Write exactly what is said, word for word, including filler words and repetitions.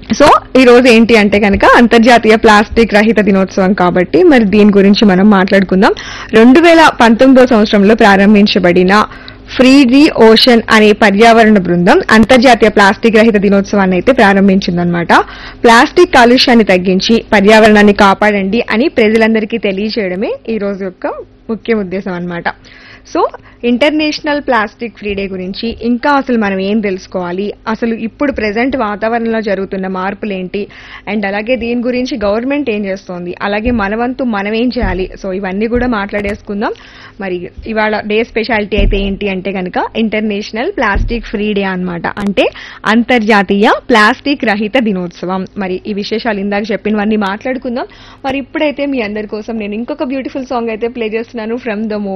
So ఈ రోజు ఏంటి అంటే కనుక అంతర్జాతీయ ప్లాస్టిక్ రహిత దినోత్సవం కాబట్టి మరి దీని గురించి మనం మాట్లాడుకుందాం. రెండు వేల పంతొమ్మిదో సంవత్సరంలో ప్రారంభించబడిన ఫ్రీ ది ఓషన్ అనే పర్యావరణ బృందం అంతర్జాతీయ ప్లాస్టిక్ రహిత దినోత్సవాన్ని అయితే ప్రారంభించిందనమాట. ప్లాస్టిక్ కాలుష్యాన్ని తగ్గించి పర్యావరణాన్ని కాపాడండి అని ప్రజలందరికీ తెలియజేయడమే ఈ రోజు యొక్క ముఖ్య ఉద్దేశం అన్నమాట. So international plastic free day గురించి ఇంకా అసలు మనం ఏం తెలుసుకోవాలి, అసలు ఇప్పుడు ప్రెసెంట్ వాతావరణంలో జరుగుతున్న మార్పులు ఏంటి, అండ్ అలాగే దీని గురించి గవర్నమెంట్ ఏం చేస్తోంది, అలాగే మన వంతు మనం ఏం చేయాలి, సో ఇవన్నీ కూడా మాట్లాడేసుకుందాం. మరి ఇవాళ డే స్పెషాలిటీ అయితే ఏంటి అంటే కనుక ఇంటర్నేషనల్ ప్లాస్టిక్ ఫ్రీ డే అన్నమాట. అంటే అంతర్జాతీయ ప్లాస్టిక్ రహిత దినోత్సవం. మరి ఈ విశేషాలు ఇందాక చెప్పినవన్నీ మాట్లాడుకుందాం. మరి ఇప్పుడైతే మీ అందరి కోసం నేను ఇంకొక బ్యూటిఫుల్ సాంగ్ అయితే ప్లే చేస్తున్నాను ఫ్రమ్ ద